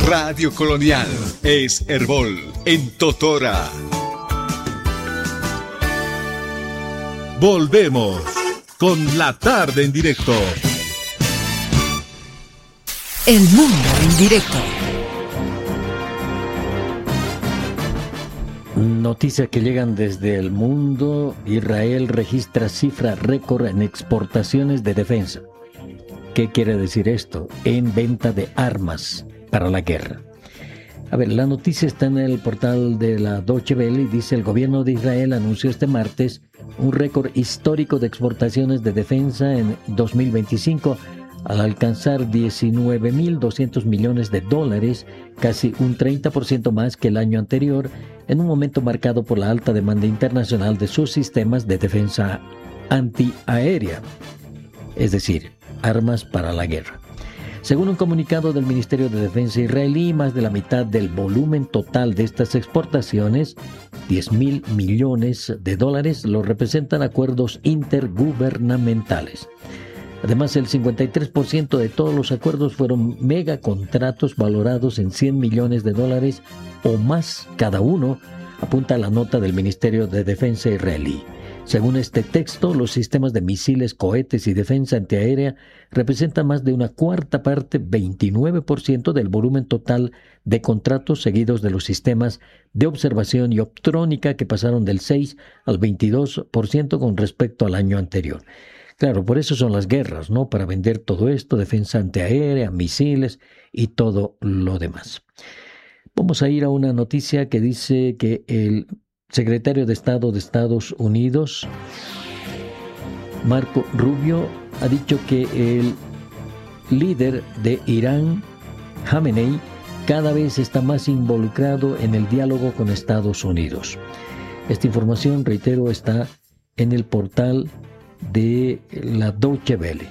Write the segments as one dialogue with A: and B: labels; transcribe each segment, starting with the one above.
A: Radio Colonial es Herbol en Totora. Volvemos con la tarde en directo.
B: El mundo en directo.
C: Noticias que llegan desde el mundo. Israel registra cifra récord en exportaciones de defensa. ¿Qué quiere decir esto? En venta de armas para la guerra. A ver, la noticia está en el portal de la Deutsche Welle y dice: el gobierno de Israel anunció este martes un récord histórico de exportaciones de defensa en 2025 al alcanzar $19.200 millones, casi un 30% más que el año anterior, en un momento marcado por la alta demanda internacional de sus sistemas de defensa antiaérea, es decir, armas para la guerra. Según un comunicado del Ministerio de Defensa israelí, más de la mitad del volumen total de estas exportaciones, $10.000 millones, lo representan acuerdos intergubernamentales. Además, el 53% de todos los acuerdos fueron megacontratos valorados en $100 millones o más cada uno, apunta la nota del Ministerio de Defensa israelí. Según este texto, los sistemas de misiles, cohetes y defensa antiaérea representan más de una cuarta parte, 29% del volumen total de contratos, seguidos de los sistemas de observación y optrónica, que pasaron del 6 al 22% con respecto al año anterior. Claro, por eso son las guerras, ¿no? Para vender todo esto, defensa antiaérea, misiles y todo lo demás. Vamos a ir a una noticia que dice que el secretario de Estado de Estados Unidos, Marco Rubio, ha dicho que el líder de Irán, Khamenei, cada vez está más involucrado en el diálogo con Estados Unidos. Esta información, reitero, está en el portal de la Deutsche Welle.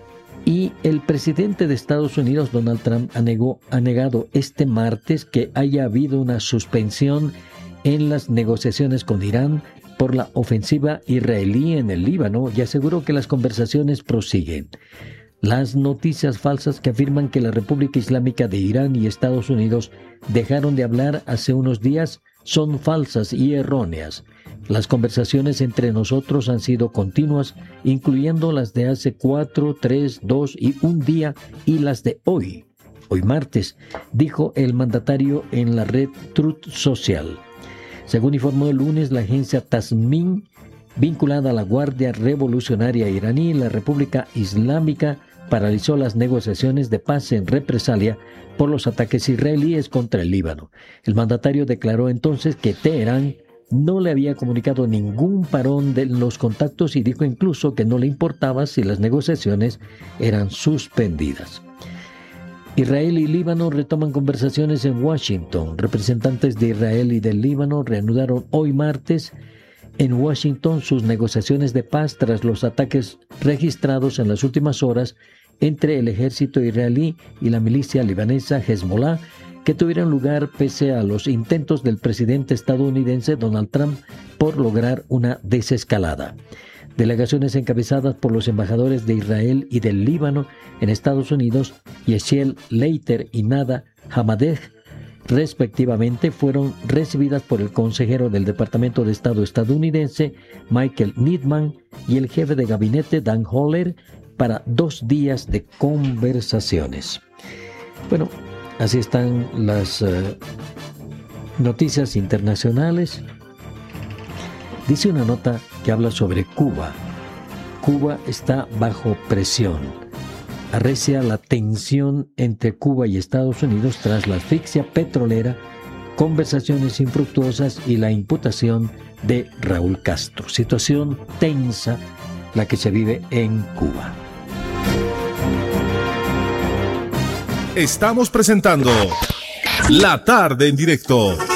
C: Y el presidente de Estados Unidos, Donald Trump, ha negado este martes que haya habido una suspensión en las negociaciones con Irán por la ofensiva israelí en el Líbano y aseguró que las conversaciones prosiguen. Las noticias falsas que afirman que la República Islámica de Irán y Estados Unidos dejaron de hablar hace unos días son falsas y erróneas. Las conversaciones entre nosotros han sido continuas, incluyendo las de hace 4, 3, 2 y 1 día y las de hoy martes, dijo el mandatario en la red Truth Social. Según informó el lunes la agencia Tasnim, vinculada a la Guardia Revolucionaria iraní, la República Islámica paralizó las negociaciones de paz en represalia por los ataques israelíes contra el Líbano. El mandatario declaró entonces que Teherán no le había comunicado ningún parón de los contactos y dijo incluso que no le importaba si las negociaciones eran suspendidas. Israel y Líbano retoman conversaciones en Washington. Representantes de Israel y del Líbano reanudaron hoy martes en Washington sus negociaciones de paz tras los ataques registrados en las últimas horas entre el ejército israelí y la milicia libanesa Hezbollah, que tuvieron lugar pese a los intentos del presidente estadounidense Donald Trump por lograr una desescalada. Delegaciones encabezadas por los embajadores de Israel y del Líbano en Estados Unidos, Yeshiel Leiter y Nada Hamadeh, respectivamente, fueron recibidas por el consejero del Departamento de Estado estadounidense, Michael Needman, y el jefe de gabinete, Dan Holler, para 2 días de conversaciones. Bueno, así están las noticias internacionales. Dice una nota que habla sobre Cuba. Cuba está bajo presión. Arrecia la tensión entre Cuba y Estados Unidos tras la asfixia petrolera, conversaciones infructuosas y la imputación de Raúl Castro. Situación tensa la que se vive en Cuba.
A: Estamos presentando La Tarde en Directo.